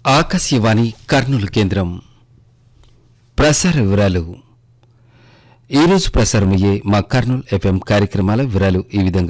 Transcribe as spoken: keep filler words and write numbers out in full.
ఆకాశవాణి కర్నూలు కేంద్రం ప్రసార వివరాలు. ఈరోజు ప్రసారమయ్యే మా కర్నూలు ఎఫ్ఎం కార్యక్రమాల వివరాలు ఈ విధంగా